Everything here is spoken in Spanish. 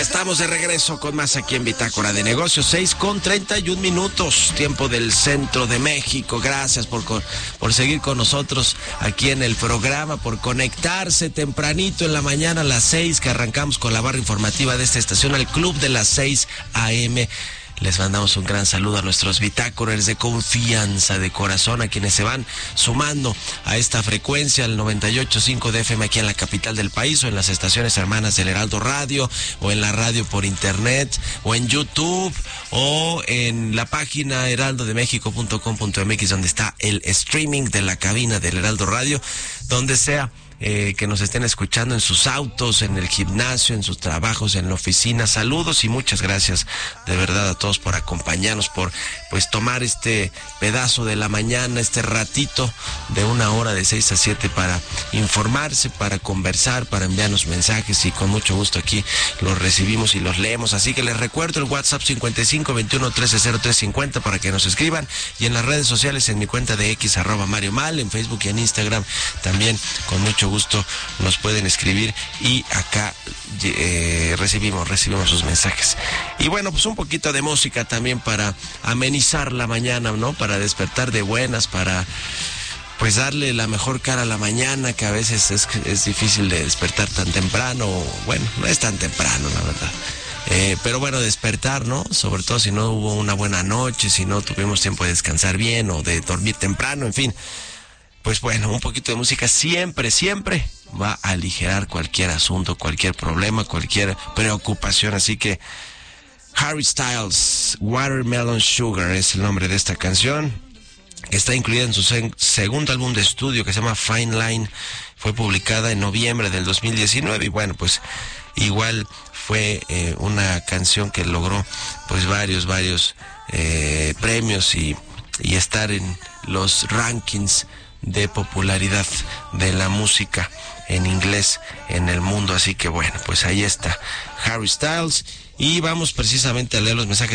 Estamos de regreso con más aquí en Bitácora de Negocios, 6:31, tiempo del centro de México. Gracias por seguir con nosotros aquí en el programa, por conectarse tempranito en la mañana a las 6, que arrancamos con la barra informativa de esta estación, al Club de las 6 a.m. Les mandamos un gran saludo a nuestros bitácoros de confianza, de corazón, a quienes se van sumando a esta frecuencia, al 98.5 de FM aquí en la capital del país, o en las estaciones hermanas del Heraldo Radio, o en la radio por internet, o en YouTube, o en la página heraldodemexico.com.mx, donde está el streaming de la cabina del Heraldo Radio, donde sea. Que nos estén escuchando en sus autos, en el gimnasio, en sus trabajos, en la oficina. Saludos y muchas gracias de verdad a todos por acompañarnos, por pues tomar este pedazo de la mañana, este ratito de una hora de 6 a 7 para informarse, para conversar, para enviarnos mensajes, y con mucho gusto aquí los recibimos y los leemos. Así que les recuerdo el WhatsApp 5521-130350 para que nos escriban, y en las redes sociales en mi cuenta de X @MarioMal, en Facebook y en Instagram también con mucho gusto nos pueden escribir, y acá recibimos sus mensajes. Y bueno, pues un poquito de música también para amenizar la mañana, ¿no? Para despertar de buenas, para pues darle la mejor cara a la mañana, que a veces es difícil de despertar tan temprano. Bueno, no es tan temprano, la verdad. Pero bueno, despertar, ¿no? Sobre todo si no hubo una buena noche, si no tuvimos tiempo de descansar bien o de dormir temprano, en fin. Pues bueno, un poquito de música siempre va a aligerar cualquier asunto, cualquier problema, cualquier preocupación. Así que Harry Styles, Watermelon Sugar es el nombre de esta canción. Está incluida en su segundo álbum de estudio, que se llama Fine Line. Fue publicada en noviembre del 2019 y bueno, pues igual fue una canción que logró pues varios premios y estar en los rankings de popularidad de la música en inglés en el mundo. Así que bueno, pues ahí está Harry Styles, y vamos precisamente a leer los mensajes.